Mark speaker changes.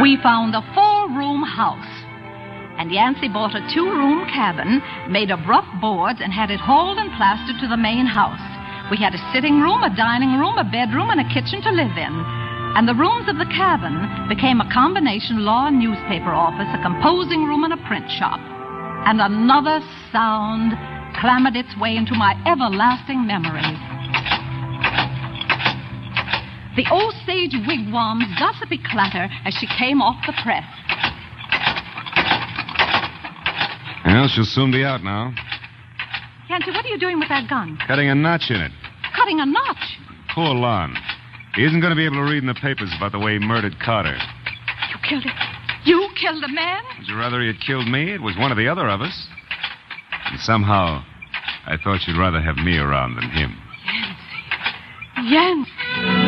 Speaker 1: We found a 4-room house. And Yancey bought a 2-room cabin made of rough boards and had it hauled and plastered to the main house. We had a sitting room, a dining room, a bedroom, and a kitchen to live in. And the rooms of the cabin became a combination law and newspaper office, a composing room, and a print shop. And another sound clambered its way into my everlasting memory. The Osage wigwam's gossipy clatter as she came off the press.
Speaker 2: Well, she'll soon be out now.
Speaker 1: Yancey, what are you doing with that gun?
Speaker 2: Cutting a notch in it.
Speaker 1: Cutting a notch?
Speaker 2: Poor Lon. He isn't going to be able to read in the papers about the way he murdered Carter.
Speaker 1: You killed him? You killed a man?
Speaker 2: Would you rather he had killed me? It was one or the other of us. And somehow, I thought you'd rather have me around than him.
Speaker 1: Yancey.